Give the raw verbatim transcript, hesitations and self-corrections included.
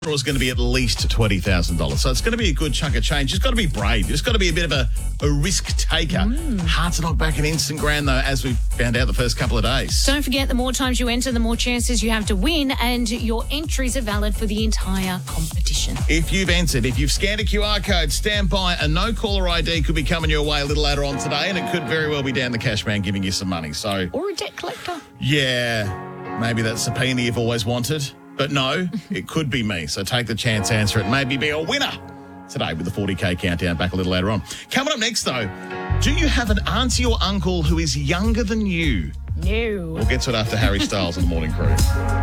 is going to be at least twenty thousand dollars. So it's going to be a good chunk of change. You've got to be brave. You've got to be a bit of a, a risk taker. Mm. Hard to knock back an instant grand, though, as we found out the first couple of days. Don't forget, the more times you enter, the more chances you have to win, and your entries are valid for the entire competition. If you've entered, if you've scanned a Q R code, stand by. A no-caller I D could be coming your way a little later on today, and it could very well be Dan the Cash Man giving you some money. So, Or a debt collector. Yeah, maybe that's the subpoena you've always wanted. But no, it could be me. So take the chance, answer it, maybe be a winner today with the forty K countdown back a little later on. Coming up next, though, do you have an auntie or uncle who is younger than you? No. We'll get to it after Harry Styles on the Morning Crew.